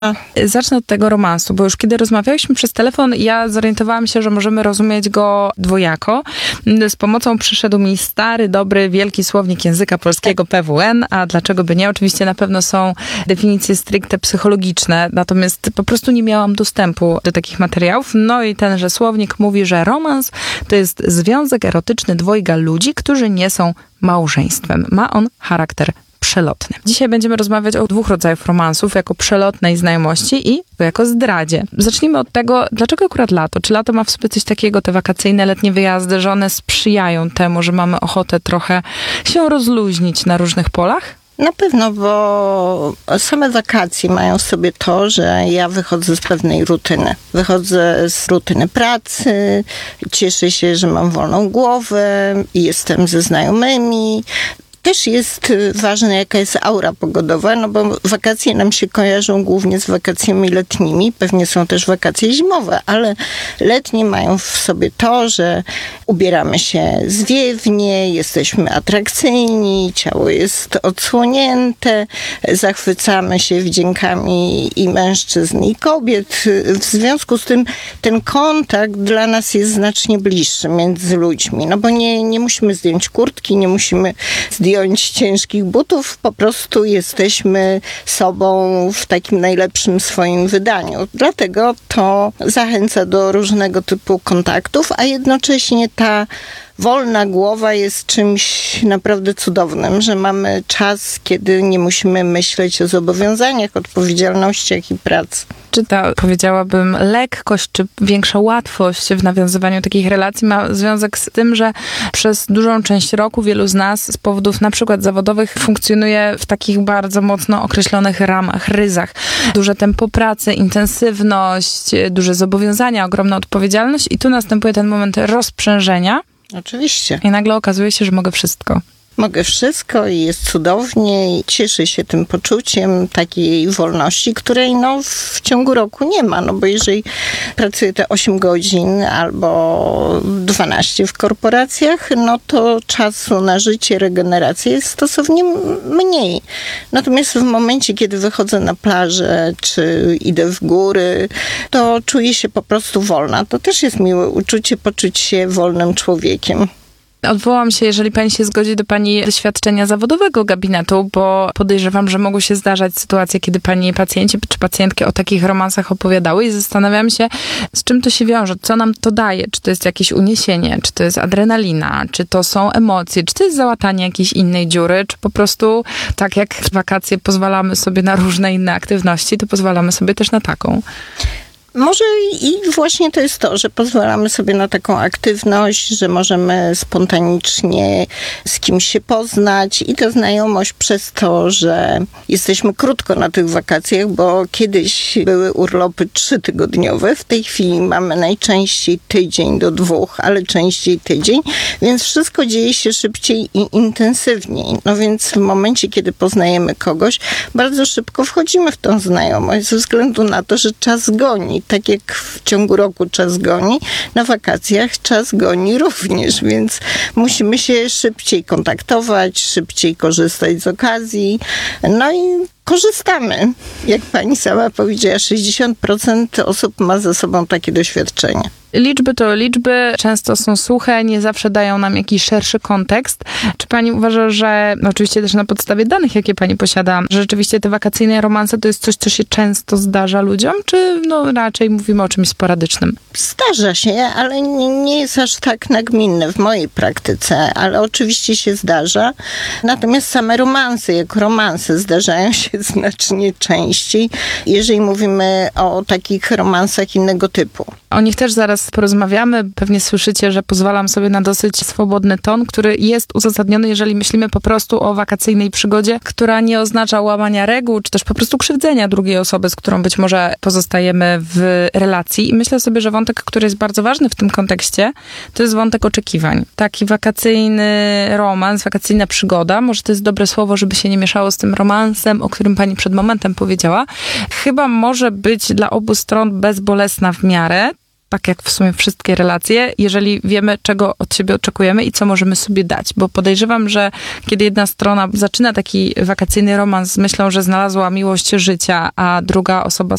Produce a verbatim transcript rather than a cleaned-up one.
Zacznę od tego romansu, bo już kiedy rozmawialiśmy przez telefon, ja zorientowałam się, że możemy rozumieć go dwojako. Z pomocą przyszedł mi stary, dobry, wielki słownik języka polskiego P W N, a dlaczego by nie? Oczywiście na pewno są definicje stricte psychologiczne, natomiast po prostu nie miałam dostępu do takich materiałów. No i tenże słownik mówi, że romans to jest związek erotyczny dwojga ludzi, którzy nie są małżeństwem. Ma on charakter przelotny. Dzisiaj będziemy rozmawiać o dwóch rodzajach romansów, jako przelotnej znajomości i jako zdradzie. Zacznijmy od tego, dlaczego akurat lato? Czy lato ma w sobie coś takiego, te wakacyjne, letnie wyjazdy, że one sprzyjają temu, że mamy ochotę trochę się rozluźnić na różnych polach? Na pewno, bo same wakacje mają w sobie to, że ja wychodzę z pewnej rutyny. Wychodzę z rutyny pracy, cieszę się, że mam wolną głowę, jestem ze znajomymi. Też jest ważne, jaka jest aura pogodowa, no bo wakacje nam się kojarzą głównie z wakacjami letnimi. Pewnie są też wakacje zimowe, ale letnie mają w sobie to, że ubieramy się zwiewnie, jesteśmy atrakcyjni, ciało jest odsłonięte, zachwycamy się wdziękami i mężczyzn, i kobiet. W związku z tym ten kontakt dla nas jest znacznie bliższy między ludźmi, no bo nie, nie musimy zdjąć kurtki, nie musimy zdjąć zdjąć ciężkich butów, po prostu jesteśmy sobą w takim najlepszym swoim wydaniu. Dlatego to zachęca do różnego typu kontaktów, a jednocześnie ta wolna głowa jest czymś naprawdę cudownym, że mamy czas, kiedy nie musimy myśleć o zobowiązaniach, odpowiedzialnościach i pracy. Czy ta, powiedziałabym, lekkość, czy większa łatwość w nawiązywaniu takich relacji ma związek z tym, że przez dużą część roku wielu z nas z powodów na przykład zawodowych funkcjonuje w takich bardzo mocno określonych ramach, ryzach. Duże tempo pracy, intensywność, duże zobowiązania, ogromna odpowiedzialność i tu następuje ten moment rozprzężenia. Oczywiście. I nagle okazuje się, że mogę wszystko. Mogę wszystko i jest cudownie i cieszę się tym poczuciem takiej wolności, której no w ciągu roku nie ma, no bo jeżeli pracuję te osiem godzin albo dwanaście w korporacjach, no to czasu na życie, regenerację jest stosownie mniej. Natomiast w momencie, kiedy wychodzę na plażę, czy idę w góry, to czuję się po prostu wolna. To też jest miłe uczucie, poczuć się wolnym człowiekiem. Odwołam się, jeżeli pani się zgodzi, do pani doświadczenia zawodowego gabinetu, bo podejrzewam, że mogą się zdarzać sytuacje, kiedy pani pacjenci czy pacjentki o takich romansach opowiadały i zastanawiam się, z czym to się wiąże, co nam to daje, czy to jest jakieś uniesienie, czy to jest adrenalina, czy to są emocje, czy to jest załatanie jakiejś innej dziury, czy po prostu tak jak w wakacje pozwalamy sobie na różne inne aktywności, to pozwalamy sobie też na taką. Może i właśnie to jest to, że pozwalamy sobie na taką aktywność, że możemy spontanicznie z kimś się poznać i ta znajomość przez to, że jesteśmy krótko na tych wakacjach, bo kiedyś były urlopy trzytygodniowe, w tej chwili mamy najczęściej tydzień do dwóch, ale częściej tydzień, więc wszystko dzieje się szybciej i intensywniej. No więc w momencie, kiedy poznajemy kogoś, bardzo szybko wchodzimy w tą znajomość ze względu na to, że czas goni. Tak jak w ciągu roku czas goni, na wakacjach czas goni również, więc musimy się szybciej kontaktować, szybciej korzystać z okazji. No i korzystamy. Jak pani sama powiedziała, sześćdziesiąt procent osób ma ze sobą takie doświadczenie. Liczby to liczby, często są suche, nie zawsze dają nam jakiś szerszy kontekst. Czy pani uważa, że, no oczywiście też na podstawie danych, jakie pani posiada, że rzeczywiście te wakacyjne romanse to jest coś, co się często zdarza ludziom, czy no raczej mówimy o czymś sporadycznym? Zdarza się, ale nie, nie jest aż tak nagminne w mojej praktyce, ale oczywiście się zdarza. Natomiast same romanse, jak romanse, zdarzają się znacznie częściej, jeżeli mówimy o takich romansach innego typu. O nich też zaraz porozmawiamy. Pewnie słyszycie, że pozwalam sobie na dosyć swobodny ton, który jest uzasadniony, jeżeli myślimy po prostu o wakacyjnej przygodzie, która nie oznacza łamania reguł, czy też po prostu krzywdzenia drugiej osoby, z którą być może pozostajemy w relacji. I myślę sobie, że wątek, który jest bardzo ważny w tym kontekście, to jest wątek oczekiwań. Taki wakacyjny romans, wakacyjna przygoda, może to jest dobre słowo, żeby się nie mieszało z tym romansem, o którym pani przed momentem powiedziała, chyba może być dla obu stron bezbolesna w miarę, tak jak w sumie wszystkie relacje, jeżeli wiemy, czego od siebie oczekujemy i co możemy sobie dać. Bo podejrzewam, że kiedy jedna strona zaczyna taki wakacyjny romans z myślą, że znalazła miłość życia, a druga osoba